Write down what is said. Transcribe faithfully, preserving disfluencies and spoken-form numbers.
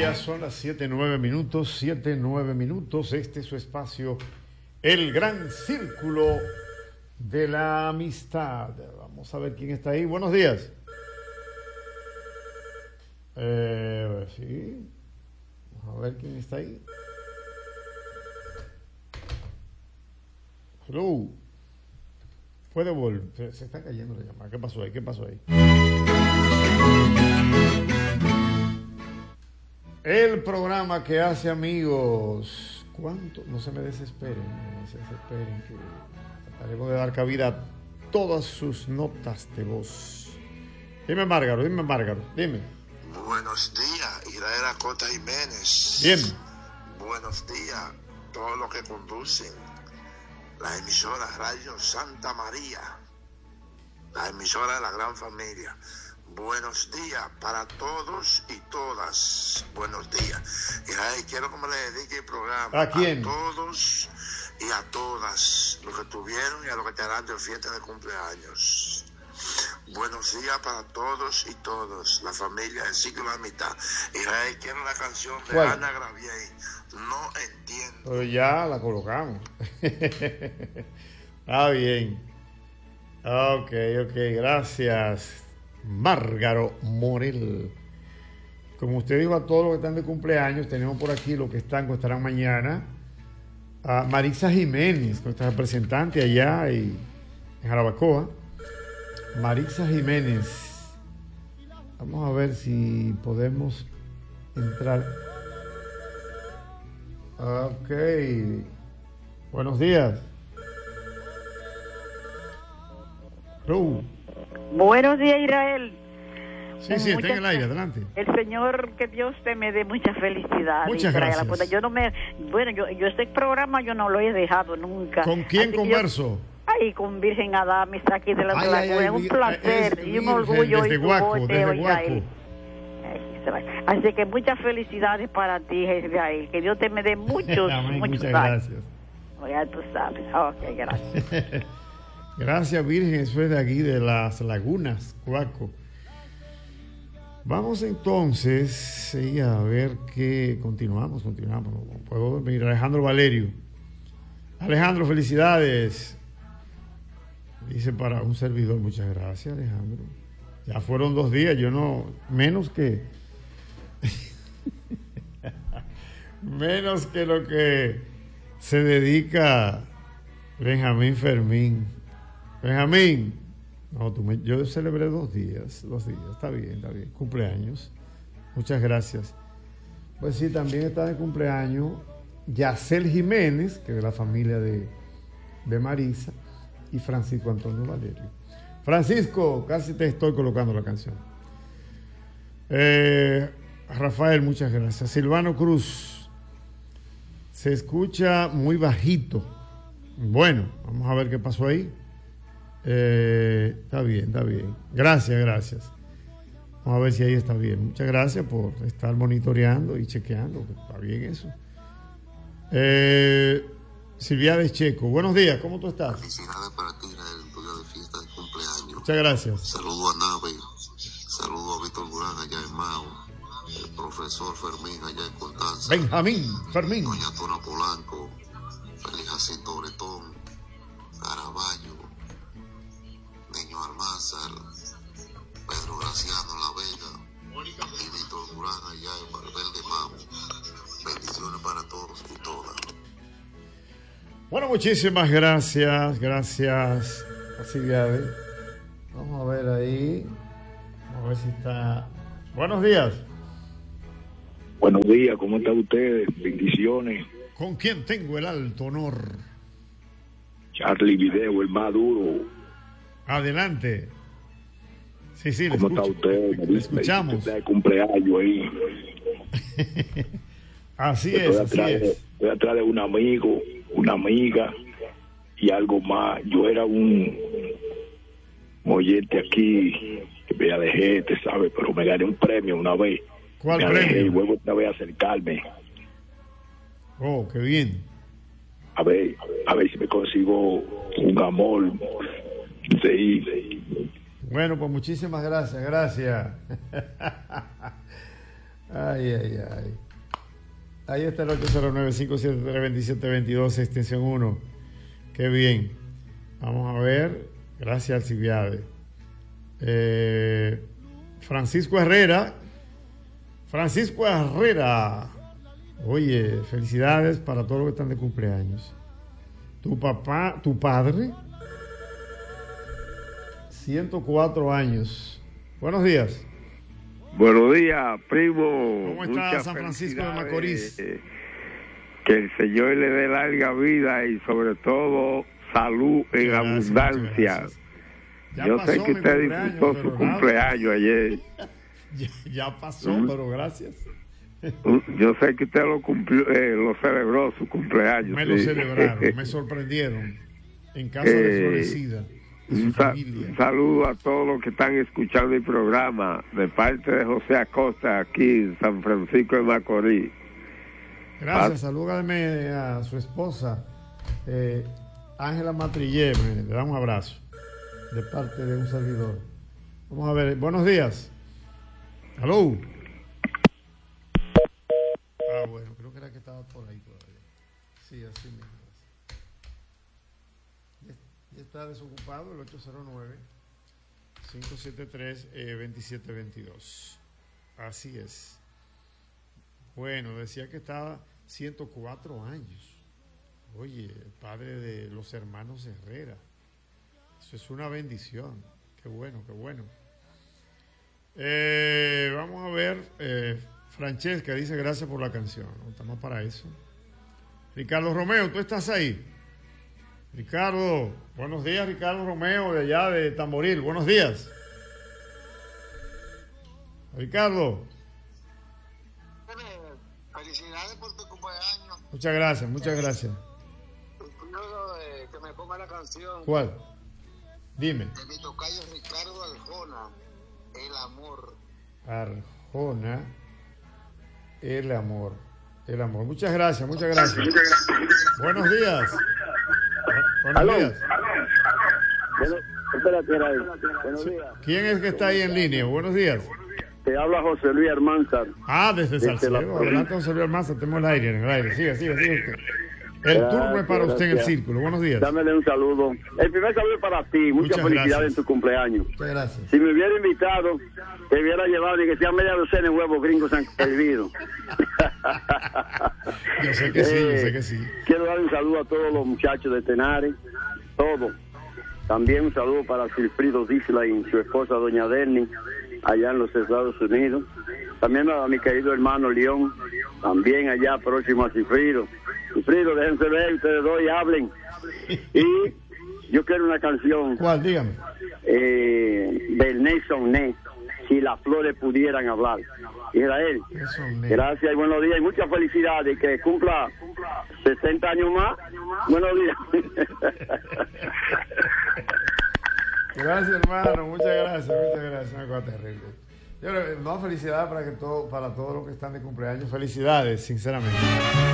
Ya son las siete nueve minutos, siete nueve minutos. Este es su espacio, el gran círculo de la amistad. Vamos a ver quién está ahí. Buenos días. Eh, sí. Vamos a ver quién está ahí. Hello. Puede volver. Se está cayendo la llamada. ¿Qué pasó ahí? ¿Qué pasó ahí? El programa que hace amigos. ¿Cuánto? No se me desesperen. No se desesperen. Que trataremos de dar cabida a todas sus notas de voz. Dime, Márgaro. Dime, Márgaro. Dime. Buenos días, Israel Acosta Jiménez. Bien. Buenos días, todos los que conducen la emisora Radio Santa María, la emisora de la gran familia. Buenos días para todos y todas. Buenos días. Israel, quiero que me le dedique el programa. ¿A quién? A todos y a todas los que tuvieron y a los que estarán de fiesta de cumpleaños. Buenos días para todos y todos, la familia del ciclo de la mitad. Israel, quiero la canción de ¿Cuál? Ana Gravier, No Entiendo. Pero ya la colocamos. Está bien. Ok, ok, gracias, Márgaro Morel. Como usted dijo, a todos los que están de cumpleaños, tenemos por aquí los que están, que estarán mañana, a Marisa Jiménez, nuestra representante allá y, en Jarabacoa. Marisa Jiménez. Vamos a ver si podemos entrar. Ok. Buenos días. Hello. Buenos días, Israel. Sí, sí, está en el aire, adelante. El Señor, que Dios te me dé mucha felicidad. Muchas Israel. gracias. Pues yo no me, bueno, yo, yo este programa yo no lo he dejado nunca. ¿Con quién Así que converso? Yo, ay, con Virgen Adames aquí de la Ay, de la ay, Laguna. ay, Es un vi- placer es y un Virgen orgullo desde y tu Guaco, voz, desde Israel. Guaco. Ay, se va. Así que muchas felicidades para ti, Israel. Que Dios te me dé muchos, Amén, muchos muchas años. gracias. Ya tú sabes. Ok, gracias. Gracias, Virgen, eso es de aquí, de las Lagunas, Guaco. Vamos entonces sí, a ver qué. Continuamos, continuamos. Puedo venir. Alejandro Valerio. Alejandro, felicidades. Dice para un servidor, muchas gracias, Alejandro. Ya fueron dos días, yo no. Menos que. menos que lo que se dedica Benjamín Fermín. Benjamín. No, tú me, yo celebré dos días, dos días, está bien, está bien. Cumpleaños. Muchas gracias. Pues sí, también está de cumpleaños Yacel Jiménez, que es de la familia de, de Marisa, y Francisco Antonio Valerio. Francisco, casi te estoy colocando la canción. Eh, Rafael, muchas gracias. Silvano Cruz, se escucha muy bajito. Bueno, vamos a ver qué pasó ahí. Eh, está bien, está bien. Gracias, gracias. Vamos a ver si ahí está bien. Muchas gracias por estar monitoreando y chequeando. Está bien eso. Eh, Silvia de Checo, buenos días, ¿cómo tú estás? Felicidades para ti, Israel, en tu día de fiesta de cumpleaños. Muchas gracias. Saludo a Nave, saludo a Víctor Durán allá en Mao, el profesor Fermín allá en Constanza, Benjamín Fermín, doña Tona Polanco, Félix Jacinto Bretón, Caraballo, Niño Almázar, Pedro Graciano La Vega y Víctor Durán allá en Valverde Mao. Bendiciones para todos y todas. bueno, muchísimas gracias, gracias a Silvia. Vamos a ver ahí, vamos a ver si está. Buenos días. Buenos días, ¿cómo están ustedes? Bendiciones. ¿Con quién tengo el alto honor? Charlie Video, el más duro. Adelante. Sí, sí, le ¿Cómo escucho. está usted? Me Le escuchamos. Está de cumpleaños ahí. Así Estoy es, así atrás, de, es. estoy atrás de un amigo, una amiga y algo más. Yo era un mollete aquí que me alejé, te sabe, pero me gané un premio una vez. ¿Cuál me alejé premio? y luego otra vez a acercarme. Oh, qué bien. A ver, a ver si me consigo un amor. Sí. Bueno, pues muchísimas gracias, gracias. Ay, ay, ay. Ahí está el ocho cero nueve, cinco siete tres, dos siete dos dos, extensión uno. Qué bien. Vamos a ver. Gracias, Alcibiade. Eh, Francisco Herrera. Francisco Herrera. Oye, felicidades para todos los que están de cumpleaños. Tu papá, tu padre, ciento cuatro años. Buenos días. Buenos días, primo. ¿Cómo está San Francisco de Macorís? Eh, que el Señor le dé larga vida y sobre todo salud en Gracias, abundancia. Yo pasó sé que mi usted cumpleaños, disfrutó su pero cumpleaños nada. ayer. Ya, ya pasó, ¿Mm? pero gracias. Yo sé que usted lo cumplió, eh, lo celebró su cumpleaños. Me lo sí. celebraron, me sorprendieron. En casa Eh, de Florecida y su Un, sa- familia. un saludo a todos los que están escuchando el programa de parte de José Acosta aquí en San Francisco de Macorís. Gracias, salúdame a su esposa, eh, Ángela Matrillé, me- le da un abrazo de parte de un servidor. Vamos a ver, buenos días. Aló. Ah, bueno, creo que era que estaba por ahí todavía. Sí, así mismo. Ya, ya está desocupado el ocho cero nueve, cinco siete tres, dos siete dos dos. Así es. Bueno, decía que estaba ciento cuatro años. Oye, el padre de los hermanos Herrera. Eso es una bendición. Qué bueno, qué bueno. Eh, vamos a ver. Eh, Francesca dice gracias por la canción. ¿No? Estamos para eso. Ricardo Romeo, ¿tú estás ahí? Ricardo, buenos días, Ricardo Romeo, de allá de Tamboril. Buenos días. Ricardo. Felicidades por tu cumpleaños. Muchas gracias, muchas gracias. Quiero eh, que me ponga la canción ¿Cuál? Dime. de mi tocayo Ricardo Arjona, El Amor. Arjona, el amor. El amor. Muchas gracias, muchas gracias. Buenos días. Bu- Buenos Aló. días. Bueno, espérate, era ahí. Buenos días. ¿Quién es que está ahí en línea? Buenos días. Te habla José Luis Almanzar. Ah, desde Desde Salcedo. la- Adelante, José Luis Almanza, tenemos el aire, en el aire. Siga, siga, siga usted. El Gracias, turno es para usted en el gracias. círculo. Buenos días. Dámele un saludo. El primer saludo es para ti. Muchas, Muchas felicidades gracias. en tu cumpleaños. Muchas gracias. Si me hubiera invitado, te hubiera llevado ni que sea media docena de huevos gringos han servido. Yo sé que sí, yo sé que sí. Quiero dar un saludo a todos los muchachos de Tenares, todos. También un saludo para Silfrido Disla y su esposa Doña Derni, allá en los Estados Unidos. También a mi querido hermano León, también allá próximo a Silfrido. Silfrido, déjense ver, ustedes dos y hablen. Y yo quiero una canción ¿Cuál? Dígame. eh, del Nelson Ness, Si las flores pudieran hablar. Israel, Eso, ne- gracias y buenos días y muchas felicidades. Que cumpla sesenta años más. Buenos días. Gracias, hermano. Muchas gracias, muchas gracias. Una cosa terrible. Yo, no, felicidades para, que todo, para todos los que están de cumpleaños. Felicidades, sinceramente.